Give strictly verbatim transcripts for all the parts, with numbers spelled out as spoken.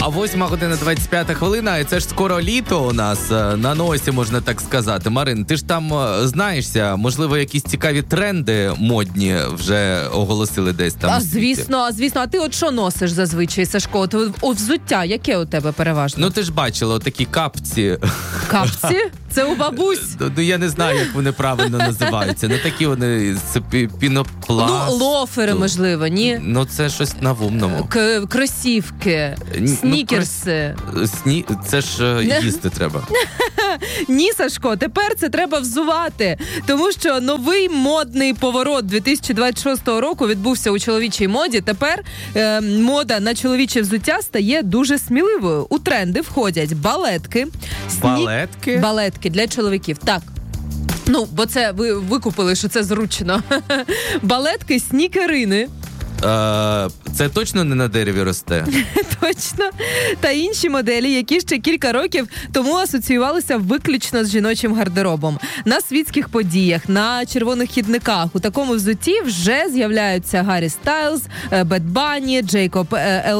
А восьма година двадцять п'ята хвилина, і це ж скоро літо у нас на носі, можна так сказати. Марин, ти ж там знаєшся, можливо, якісь цікаві тренди модні вже оголосили десь там. А звісно, а звісно. А ти от що носиш зазвичай, Сашко? От, о, взуття, яке у тебе переважно? Ну ти ж бачила, такі капці. Капці? Це у бабусь? Ну я не знаю, як вони правильно називаються. Не такі вони, це пінопласт. Ну, лофери, можливо, ні? Ну це щось на вумному. К- кросівки, снікерси. Ну, крос... Сні... Це ж їсти треба. Ні, Сашко, тепер це треба взувати. Тому що новий модний поворот дві тисячі двадцять шостого року відбувся у чоловічій моді. Тепер е, мода на чоловіче взуття стає дуже сміливою. У тренди входять балетки. Сні... Балетки? Балетки для чоловіків, так. Ну, бо це ви викупили, що це зручно. Балетки, снікерини. Е, це точно не на дереві росте? Точно. Та інші моделі, які ще кілька років тому асоціювалися виключно з жіночим гардеробом. На світських подіях, на червоних хідниках у такому взутті вже з'являються Гаррі Стайлз, Бед Банні, Джейкоб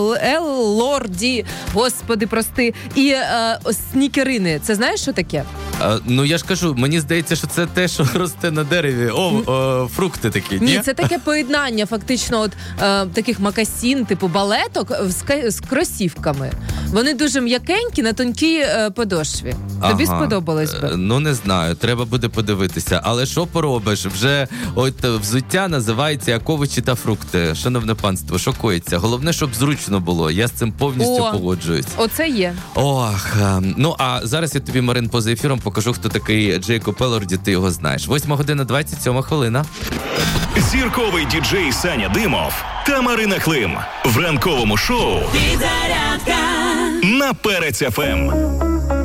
Елорді, господи, прости, і е, снікерини. Це знаєш, що таке? Е, ну, я ж кажу, мені здається, що це те, що росте на дереві. О, о фрукти такі, ні? Ні, це таке поєднання, фактично, от е, таких макасін, типу балеток з, з кросівками. Вони дуже м'якенькі на тонкій е, подошві. Тобі ага. сподобалось би? Ну, не знаю, треба буде подивитися. Але що поробиш? Вже от взуття називається як овочі та фрукти. Шановне панство, що коїться? Головне, щоб зручно було. Я з цим повністю О, погоджуюсь. Оце є. Ох, ну а зараз я тобі, Марин, поза ефіром покажу, хто такий Джейкоб Елорді, ти його знаєш. Восьма година двадцять сьома хвилина. Зірковий діджей Саня Димов та Марина Клим в ранковому шоу «Підзарядка» на Перець еф ем.